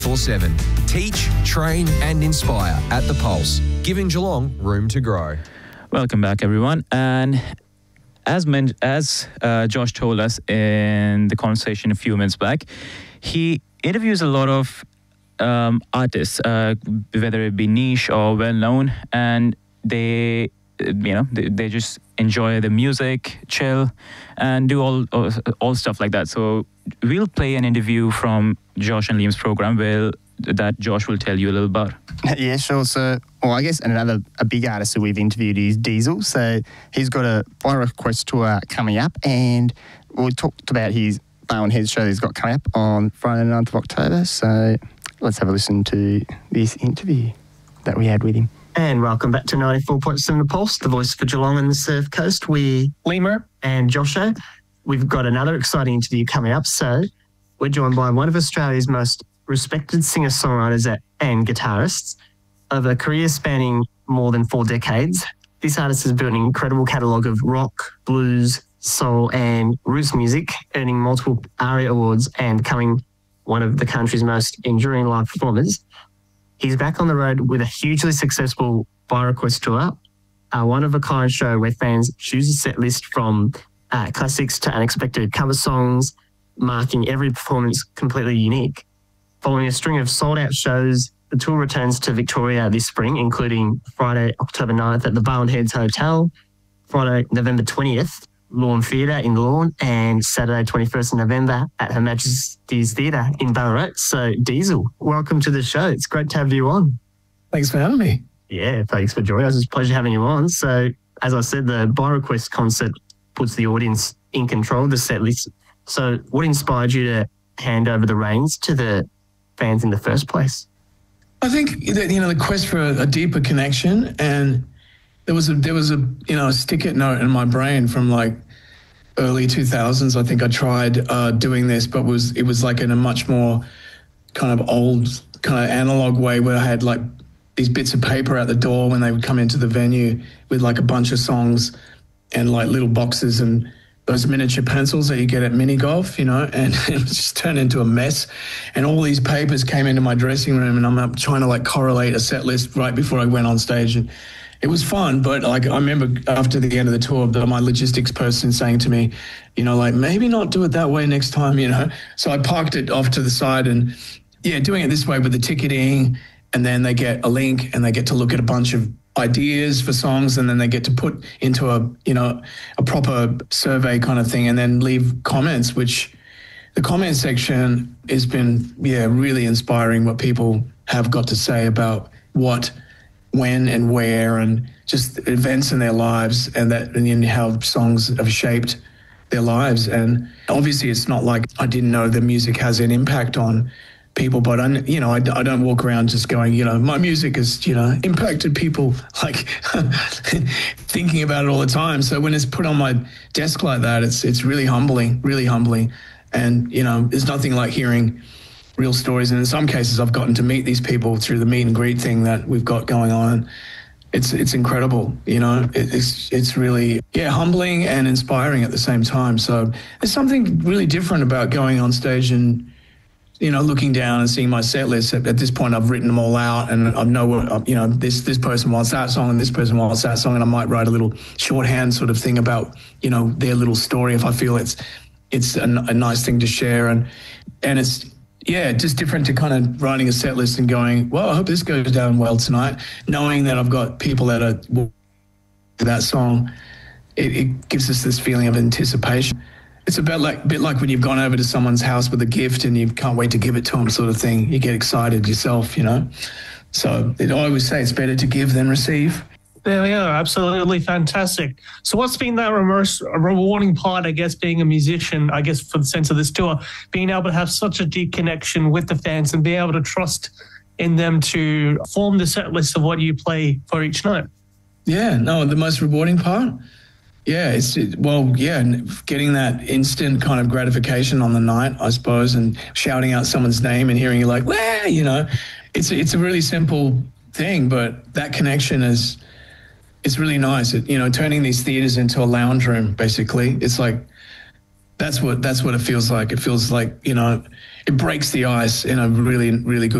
24/7. Teach, train and inspire at The Pulse, giving Geelong room to grow. Welcome back, everyone. And as Josh told us in the conversation a few minutes back, he interviews a lot of artists, whether it be niche or well-known, and they just enjoy the music, chill, and do all stuff like that. So we'll play an interview from Josh and Liam's program that Josh will tell you a little about. Yeah, sure. So, I guess a big artist that we've interviewed is Diesel. So he's got a By Request tour coming up, and we talked about his Barwon Heads show that he's got coming up on Friday the 9th of October. So let's have a listen to this interview that we had with him. And welcome back to 94.7 The Pulse, the voice for Geelong and the Surf Coast. We're Lima and Josho. We've got another exciting interview coming up. So we're joined by one of Australia's most respected singer-songwriters and guitarists of a career spanning more than 4 decades. This artist has built an incredible catalogue of rock, blues, soul and roots music, earning multiple ARIA awards and becoming one of the country's most enduring live performers. He's back on the road with a hugely successful By Request tour, a one-of-a-kind show where fans choose a set list from classics to unexpected cover songs, marking every performance completely unique. Following a string of sold-out shows, the tour returns to Victoria this spring, including Friday, October 9th at the Barwon Heads Hotel, Friday, November 20th, Lawn Theatre in Lawn, and Saturday, 21st of November at Her Majesty's Theatre in Ballarat. So, Diesel, welcome to the show. It's great to have you on. Thanks for having me. Yeah, thanks for joining us. It's a pleasure having you on. So, as I said, the By Request concert puts the audience in control of the set list. So, what inspired you to hand over the reins to the fans in the first place? I think that, the quest for a deeper connection, and there was a stick-it note in my brain from like early 2000s. I think I tried doing this, but it was like in a much more kind of old, kind of analog way, where I had like these bits of paper at the door when they would come into the venue with like a bunch of songs and like little boxes and those miniature pencils that you get at mini golf, and it just turned into a mess. And all these papers came into my dressing room, and I'm up trying to like correlate a set list right before I went on stage. And it was fun, but like I remember after the end of the tour, my logistics person saying to me, like maybe not do it that way next time, So I parked it off to the side, and doing it this way with the ticketing, and then they get a link and they get to look at a bunch of ideas for songs, and then they get to put into a proper survey kind of thing, and then leave comments, which the comment section has been really inspiring, what people have got to say about what, when and where, and just events in their lives, and how songs have shaped their lives. And obviously it's not like I didn't know that music has an impact on people, but I don't walk around just going, my music has, impacted people, like thinking about it all the time. So when it's put on my desk like that, it's really humbling. And, there's nothing like hearing real stories. And in some cases, I've gotten to meet these people through the meet and greet thing that we've got going on. It's incredible, it's really, humbling and inspiring at the same time. So there's something really different about going on stage and, looking down and seeing my set list. At this point, I've written them all out, and I know what, this person wants that song and this person wants that song, and I might write a little shorthand sort of thing about, their little story if I feel it's a nice thing to share. And it's, just different to kind of writing a set list and going, well, I hope this goes down well tonight, knowing that I've got people that are that song. It gives us this feeling of anticipation. It's a bit like when you've gone over to someone's house with a gift and you can't wait to give it to them, sort of thing. You get excited yourself, So I always say it's better to give than receive. There we are. Absolutely fantastic. So what's been that rewarding part, I guess, being a musician, I guess, for the sense of this tour, being able to have such a deep connection with the fans and be able to trust in them to form the set list of what you play for each night? Yeah, no, the most rewarding part? Yeah, getting that instant kind of gratification on the night, I suppose, and shouting out someone's name and hearing you like, "Wah!" It's a really simple thing, but that connection it's really nice. Turning these theaters into a lounge room, basically. It's like that's what it feels like. It feels like it breaks the ice in a really, really good